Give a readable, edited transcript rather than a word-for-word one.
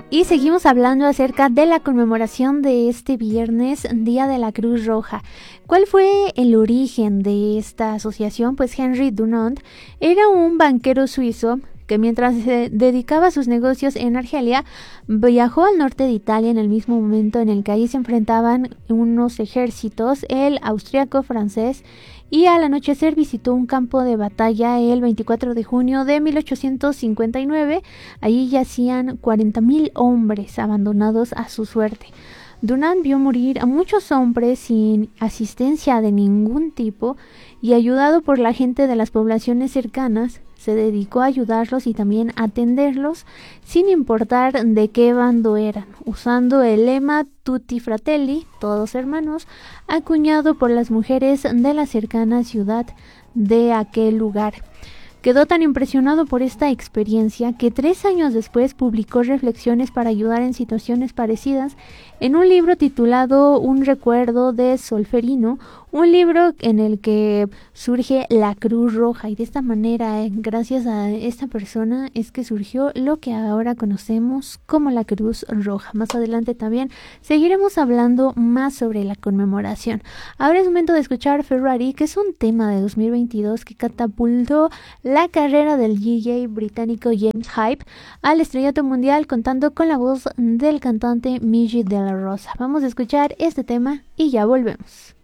Y seguimos hablando acerca de la conmemoración de este viernes, Día de la Cruz Roja. ¿Cuál fue el origen de esta asociación? Pues Henry Dunant era un banquero suizo que mientras se dedicaba a sus negocios en Argelia, viajó al norte de Italia en el mismo momento en el que allí se enfrentaban unos ejércitos, el austriaco, francés, y al anochecer visitó un campo de batalla el 24 de junio de 1859. Allí yacían 40,000 hombres abandonados a su suerte. Dunant vio morir a muchos hombres sin asistencia de ningún tipo y ayudado por la gente de las poblaciones cercanas, se dedicó a ayudarlos y también a atenderlos sin importar de qué bando eran, usando el lema Tutti Fratelli, todos hermanos, acuñado por las mujeres de la cercana ciudad de aquel lugar. Quedó tan impresionado por esta experiencia que 3 años después publicó reflexiones para ayudar en situaciones parecidas en un libro titulado Un recuerdo de Solferino, un libro en el que surge la Cruz Roja, y de esta manera, gracias a esta persona, es que surgió lo que ahora conocemos como la Cruz Roja. Más adelante también seguiremos hablando más sobre la conmemoración. Ahora es momento de escuchar Ferrari, que es un tema de 2022 que catapultó la carrera del DJ británico James Hype al estrellato mundial, contando con la voz del cantante Migi de la Rosa. Vamos a escuchar este tema y ya volvemos.